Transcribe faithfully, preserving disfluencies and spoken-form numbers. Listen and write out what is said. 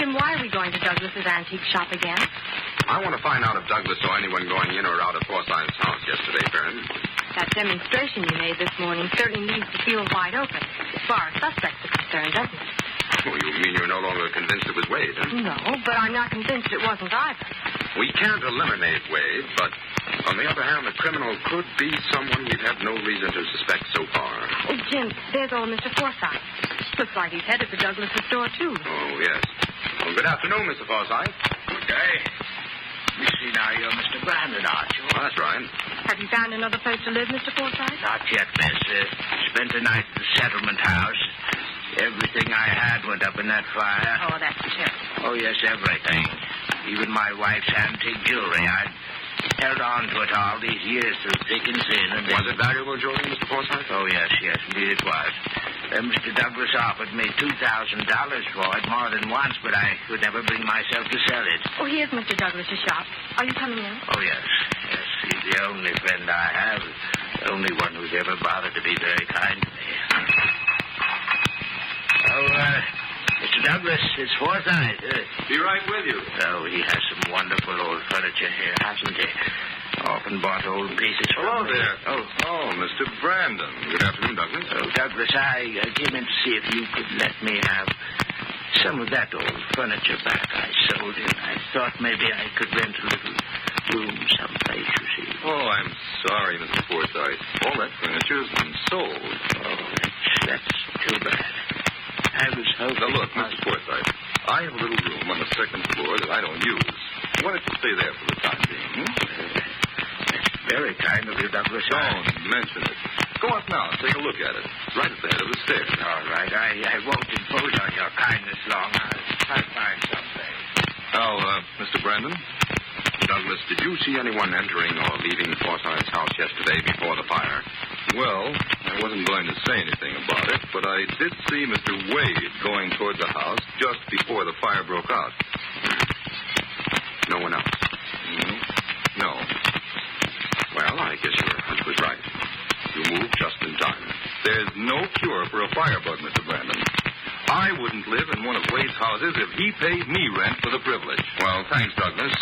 Jim, why are we going to Douglas's antique shop again? I want to find out if Douglas saw anyone going in or out of Forsythe's house yesterday, Fern. That demonstration you made this morning certainly leaves the field wide open, as far as suspects are concerned, doesn't it? Oh, you mean you're no longer convinced it was Wade, huh? No, but I'm not convinced it wasn't either. We can't eliminate Wade, but on the other hand, the criminal could be someone we've had no reason to suspect so far. Oh, Jim, there's old Mister Forsythe. Looks like he's headed for Douglas's store, too. Oh, yes. Well, good afternoon, Mister Forsythe. Good day. You see now you're Mister Brandon, aren't you? Well, that's right. Have you found another place to live, Mister Forsythe? Not yet, miss. Uh, spent the night at the settlement house. Everything I had went up in that fire. Oh, that's terrible. Oh, yes, everything. Even my wife's antique jewelry. I held on to it all these years through thick and thin. And was it valuable jewelry, Mister Forsythe? Oh, yes, yes, indeed it was. Uh, Mister Douglas offered me two thousand dollars for it more than once, but I could never bring myself to sell it. Oh, here's Mister Douglas's shop. Are you coming in? Oh, yes. Yes, he's the only friend I have. The only one who's ever bothered to be very kind to me. Oh, uh, Mister Douglas, it's Forsythe. Uh, Be right with you. Oh, he has some wonderful old furniture here, hasn't he? Often bought old pieces from Hello me. there. Oh. Oh, Mister Brandon. Good afternoon, Douglas. Oh, Douglas, I uh, came in to see if you could let me have some of that old furniture back I sold him. I thought maybe I could rent a little room someplace, you see. Oh, I'm sorry, Mister Forsythe. All that furniture's been sold. Oh, that's, that's too bad. I was hoping... Now, look, Mister Forsythe, I have a little room on the second floor that I don't use. Why don't you stay there for the time being, hmm? That's very kind of you, Douglas. Don't mention it. Go up now and take a look at it. It's right at the head of the stairs. All right. I, I won't impose on your kindness long. I'll, I'll find something. Now, uh, Mister Brandon, Douglas, did you see anyone entering or leaving Forsythe's house yesterday before the fire? Well, I wasn't going to say anything about it, but I did see Mister Wade going toward the house just before the fire broke out. No one else? Mm-hmm. No. Well, I guess your hunch was right. You moved just in time. There's no cure for a firebug, Mister Brandon. I wouldn't live in one of Wade's houses if he paid me rent for the privilege. Well, thanks, Douglas.